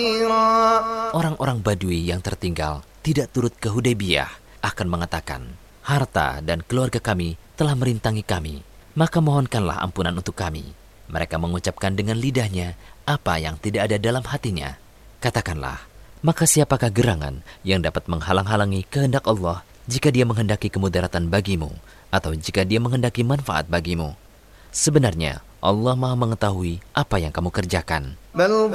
Orang-orang Badui yang tertinggal tidak turut ke Hudaybiyah akan mengatakan, harta dan keluarga kami telah merintangi kami, maka mohonkanlah ampunan untuk kami. Mereka mengucapkan dengan lidahnya apa yang tidak ada dalam hatinya. Katakanlah, maka siapakah gerangan yang dapat menghalang-halangi kehendak Allah jika Dia menghendaki kemudaratan bagimu atau jika Dia menghendaki manfaat bagimu? Sebenarnya Allah Maha mengetahui apa yang kamu kerjakan.